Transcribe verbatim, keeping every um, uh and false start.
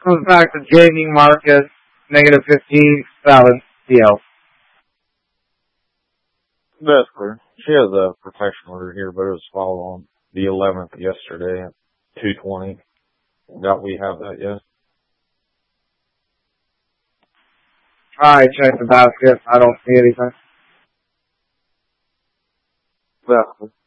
Comes back to Jamie Marcus, negative fifteen, seven, C L. That's clear. She has a protection order here, but it was filed on the eleventh yesterday at two twenty. Doubt we have that yet. Alright, check the basket. I don't see anything. That's clear.